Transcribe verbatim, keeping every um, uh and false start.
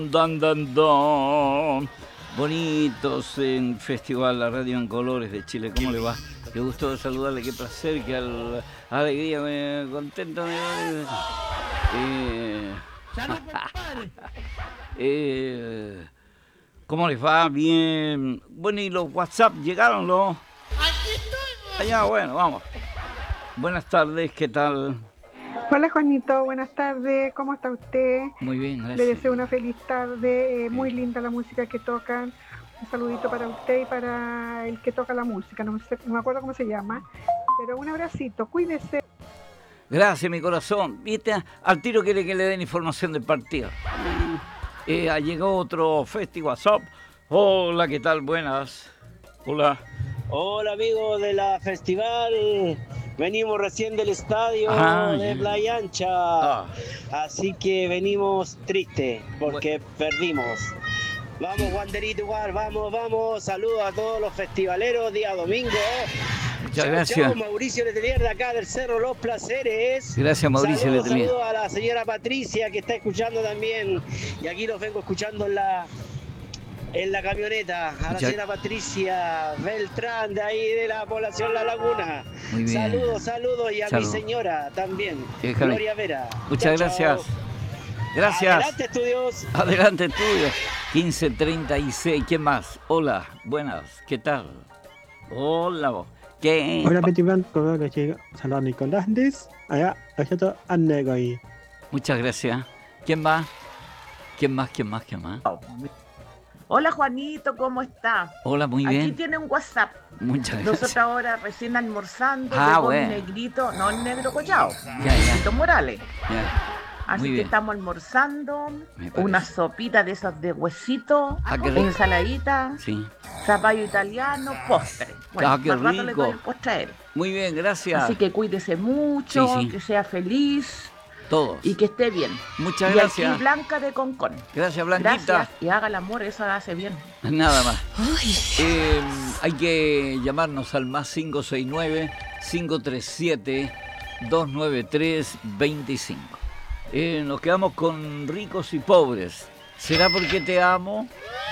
Dan, dan, dan. Bonitos en Festival La Radio en Colores de Chile. ¿Cómo le va? Qué gusto saludarle, qué placer, qué al, alegría, me contento. Me, eh, eh, ¿Cómo les va? Bien. Bueno, ¿y los WhatsApp llegaron los? Aquí estoy. Allá, bueno, vamos. Buenas tardes, ¿qué tal? Hola Juanito, buenas tardes, ¿cómo está usted? Muy bien, gracias. Le deseo una feliz tarde, eh, muy linda la música que tocan. Un saludito para usted y para el que toca la música, no, sé, no me acuerdo cómo se llama, pero un abracito, cuídese. Gracias, mi corazón. ¿Viste? Al tiro quiere que le den información del partido. Eh, llegó otro Festi WhatsApp. Hola, ¿qué tal? Buenas. Hola. Hola amigos de la festival, venimos recién del estadio ah, de Playa Ancha, ah. así que venimos tristes porque bueno. perdimos. Vamos Wanderito igual, vamos, vamos, saludos a todos los festivaleros, día domingo. Muchas chau, gracias. Chau, Mauricio Letelier de acá del Cerro Los Placeres. Gracias Mauricio saludos, Letelier. Saludos a la señora Patricia que está escuchando también y aquí los vengo escuchando en la... En la camioneta, a la Mucha... señora Patricia Beltrán, de ahí de la población La Laguna. Muy bien. Saludos, saludos, y a Salud. mi señora también, Déjame. Gloria Vera. Muchas chao, gracias. Chao. Gracias. Adelante, estudios. Adelante, estudios. quince treinta y seis, ¿quién más? Hola, buenas, ¿qué tal? Hola, vos. ¿Qué? Hola, Petiman, ¿cómo que llega? Saludos, Nicolás. Allá, allá, Anne. Muchas gracias. ¿Quién más? ¿Quién más? ¿Quién más? ¿Quién más? Hola Juanito, ¿cómo está? Hola, muy bien. Aquí tiene un WhatsApp. Muchas gracias. Nosotros ahora recién almorzando, ah, llegó bueno. un negrito, no el negro Collao, ya, Negrito Morales. Ya. Así muy que bien. estamos almorzando, una sopita de esas de huesito, ah, ensaladita, sí. zapallo italiano, postre. Bueno, ah, qué más rato le doy rico. el postre a él. Muy bien, gracias. Así que cuídese mucho, sí, sí. que sea feliz. Todos. Y que esté bien. Muchas y gracias. Aquí Blanca de Concón. Gracias, Blanquita. Gracias. Y haga el amor, eso hace bien. Nada más. Eh, hay que llamarnos al más cinco seis nueve, cinco tres siete, dos nueve tres, dos cinco. Eh, nos quedamos con ricos y pobres. ¿Será porque te amo?